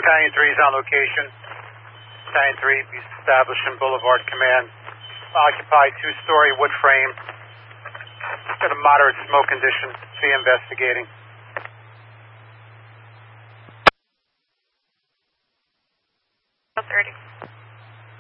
Battalion 3 is on location. Battalion 3 be established in Boulevard Command. Occupied two-story wood frame. Got a moderate smoke condition. Be investigating. Oh, 30.